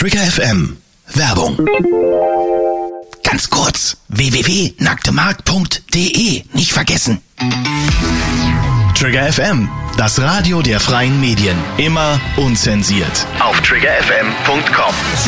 Trigger FM. Werbung. Ganz kurz, www.nacktemarkt.de. Nicht vergessen. Trigger FM, das Radio der freien Medien. Immer unzensiert. Auf triggerfm.com.